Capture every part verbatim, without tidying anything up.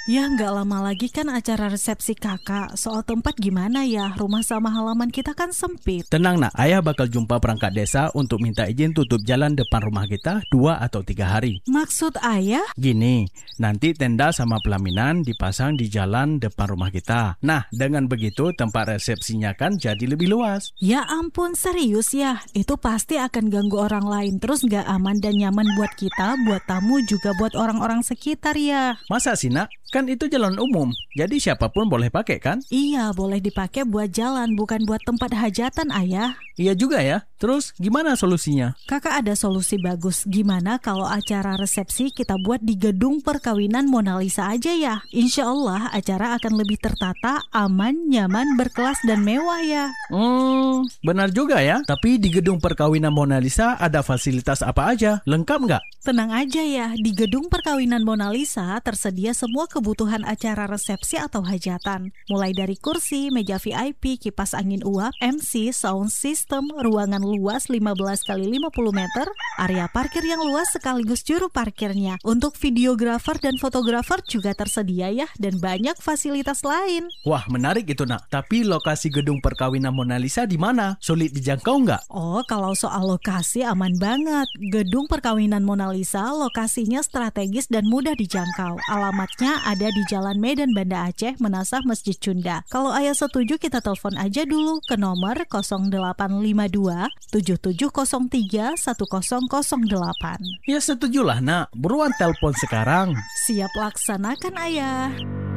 Ya nggak lama lagi kan acara resepsi kakak. Soal tempat gimana ya? Rumah sama halaman kita kan sempit. Tenang nak, ayah bakal jumpa perangkat desa untuk minta izin tutup jalan depan rumah kita dua atau tiga hari. Maksud ayah? Gini, nanti tenda sama pelaminan dipasang di jalan depan rumah kita. Nah, dengan begitu tempat resepsinya kan jadi lebih luas. Ya ampun, serius ya? Itu pasti akan ganggu orang lain. Terus nggak aman dan nyaman buat kita, buat tamu, juga buat orang-orang sekitar ya. Masa sih nak? Kan itu jalan umum, jadi siapapun boleh pakai kan? Iya, boleh dipakai buat jalan, bukan buat tempat hajatan, ayah. Iya juga ya. Terus gimana solusinya? Kakak ada solusi bagus. Gimana kalau acara resepsi kita buat di gedung perkawinan Mona Lisa aja ya? Insya Allah acara akan lebih tertata, aman, nyaman, berkelas, dan mewah ya. Hmm, benar juga ya. Tapi di gedung perkawinan Mona Lisa ada fasilitas apa aja? Lengkap nggak? Tenang aja ya, di gedung perkawinan Mona Lisa tersedia semua kebutuhan acara resepsi atau hajatan. Mulai dari kursi, meja V I P, kipas angin uap, M C, sound system, ruangan luas lima belas kali lima puluh meter, area parkir yang luas sekaligus juru parkirnya. Untuk videografer dan fotografer juga tersedia ya, dan banyak fasilitas lain. Wah, menarik itu nak. Tapi lokasi gedung perkawinan Mona Lisa di mana? Sulit dijangkau nggak? Oh, kalau soal lokasi aman banget. Gedung perkawinan Mona Lisa lokasinya strategis dan mudah dijangkau. Alamatnya ada di Jalan Medan Banda Aceh, Menasah Masjid Cunda. Kalau ayah setuju, kita telepon aja dulu ke nomor nol delapan lima dua tujuh tujuh nol tiga satu nol nol delapan. Ya setujulah nak, buruan telepon sekarang. Siap laksanakan ayah.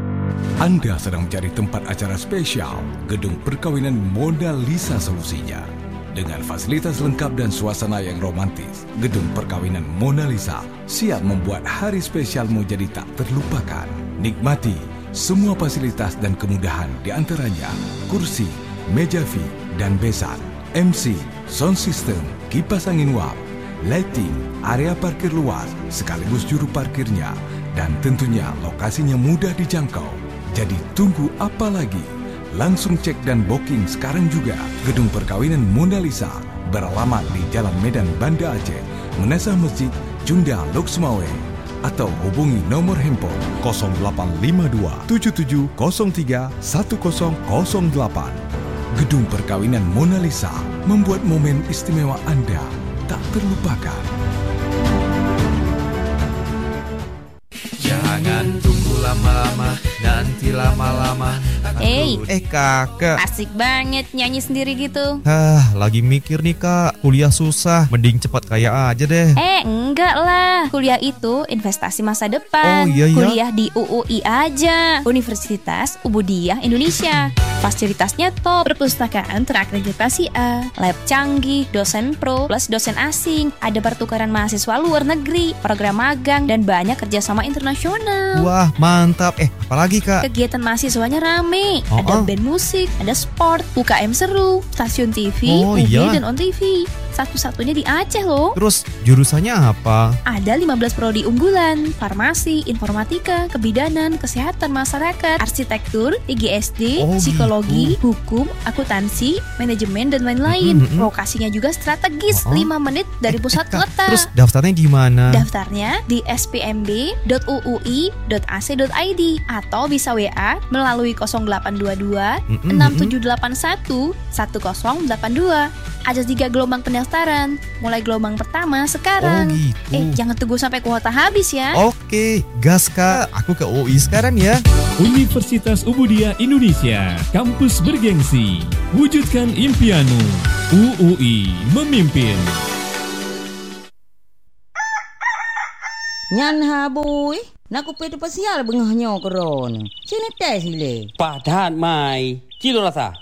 Anda sedang mencari tempat acara spesial, gedung perkawinan Mona Lisa solusinya. Dengan fasilitas lengkap dan suasana yang romantis, gedung perkawinan Mona Lisa siap membuat hari spesialmu jadi tak terlupakan. Nikmati semua fasilitas dan kemudahan, di antaranya kursi, meja V dan besan, M C, sound system, kipas angin uap, lighting, area parkir luas, sekaligus juru parkirnya, dan tentunya lokasinya mudah dijangkau. Jadi tunggu apa lagi? Langsung cek dan booking sekarang juga. Gedung perkawinan Mona Lisa beralamat di Jalan Medan Banda Aceh, Menasah Masjid Cunda, Lok Sumawe. Atau hubungi nomor handphone nol delapan lima dua tujuh tujuh nol tiga satu nol nol delapan. Gedung perkawinan Mona Lisa membuat momen istimewa Anda tak terlupakan. Jangan tunggu lama-lama, nanti lama-lama. Hey, Eh kakak, asik banget nyanyi sendiri gitu. ah lagi mikir nih kak, kuliah susah, mending cepat kaya aja deh. Eh, enggak lah. Kuliah itu investasi masa depan. Oh, iya, iya. Kuliah di U U I aja, Universitas Ubudiyah Indonesia. Fasilitasnya top, perpustakaan terakreditasi A, lab canggih, dosen pro plus dosen asing, ada pertukaran mahasiswa luar negeri, program magang, dan banyak kerjasama internasional. Wah mantap, eh apalagi kak? Kegiatan mahasiswanya rame, Oh, ada oh. band musik, ada sport, U K M seru, stasiun T V, Oh, U B, iya. dan On T V. Satu-satunya di Aceh loh. Terus jurusannya apa? Ada lima belas prodi unggulan, farmasi, informatika, kebidanan, kesehatan masyarakat, arsitektur, I G S D, Oh, psikologi, hukum, akuntansi, manajemen, dan lain-lain. Mm, mm, mm. Lokasinya juga strategis, Oh, oh. lima menit dari pusat Kak, kota. terus daftarnya di mana? Daftarnya di s p m b dot u u i dot a c dot i d atau bisa W A melalui nol delapan dua dua Mm-mm, enam mm-mm. tujuh delapan satu satu nol delapan dua. Ada tiga gelombang pendaftaran. Mulai gelombang pertama sekarang. Oh, gitu. Eh, jangan tunggu sampai kuota habis ya. Oke, gas kak, aku ke U I sekarang ya. Universitas Ubudiyah Indonesia, kampus bergengsi. Wujudkan impianmu. U U I memimpin. Nyan habui, nak ku pede pasial bengahnya keron. Sini tes sile. Padat mai. Cilo rasa.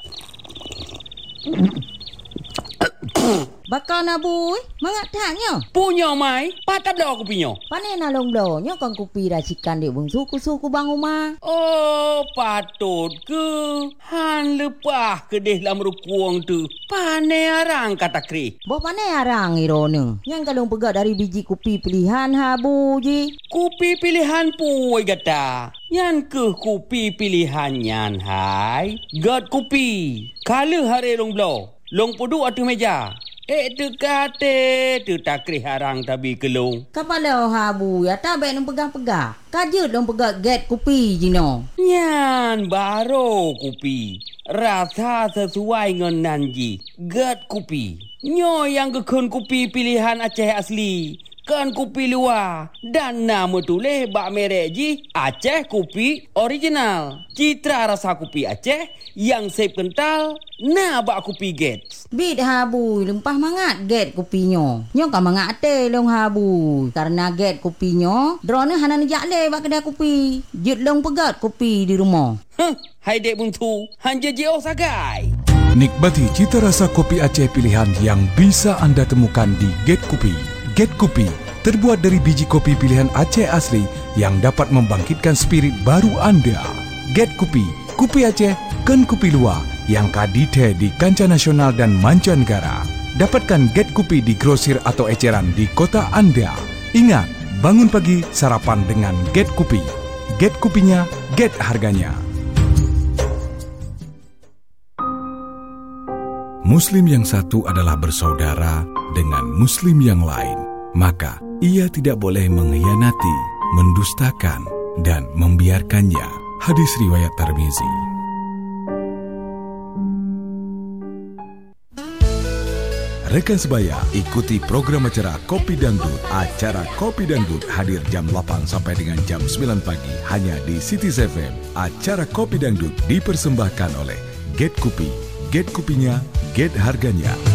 Bakal nabui, mangak taknya. Punya mai. Padat dah aku punya. Pane nalong donya kang kupi racikan di bung suku-suku bang rumah. Oh, patut ke. Han lepah ke deh dalam rukuang tu. Pane arang kata kri. Boh pane arang irone. Yang kalung pegat dari biji kupi pilihan habu ji. Kupi pilihan puai gata. Yan ke kupi pilihan yan hai. Gat kupi. Kala hari long blow. Long pudu atu meja. Eh tu kate tu takrih harang tabi kelong. Kapala habu ya tak baik nang pegang-pegang. Kajut dong pegang get kopi jino. Nyan baro kopi. Rasa sesuai dengan nanji. Get kopi. Nyo yang kekun kopi pilihan Aceh asli. Kan kopi luar. Dan nama tulis bak merek ji Aceh Kopi Original. Citra rasa kopi Aceh yang sep kental. Nah bak kopi Gets. Bit habu lempah mangat get kopinyo. Nyo kan mangat ate long habu. Karena get kopinyo, drone hanan jak le bak kedai kopi. Jut long pegat kopi di rumah. Huh, hai dek buntu. Hanja je oh sagai. Nikmati cita rasa kopi Aceh pilihan yang bisa anda temukan di Get Kopi. Get Kopi terbuat dari biji kopi pilihan Aceh asli yang dapat membangkitkan spirit baru anda. Get Kopi, kopi Aceh, kan kopi luar yang kadite di kancah nasional dan mancanegara. Dapatkan Get Kopi di grosir atau eceran di kota anda. Ingat, bangun pagi sarapan dengan Get Kopi. Get kopinya, get harganya. Muslim yang satu adalah bersaudara dengan Muslim yang lain. Maka, ia tidak boleh mengkhianati, mendustakan, dan membiarkannya. Hadis riwayat Tirmizi. Rekan sebaya, ikuti program acara Kopi Dangdut. Acara Kopi Dangdut hadir jam delapan sampai dengan jam sembilan pagi hanya di City F M. Acara Kopi Dangdut dipersembahkan oleh Get Kopi. Get kopinya, get harganya.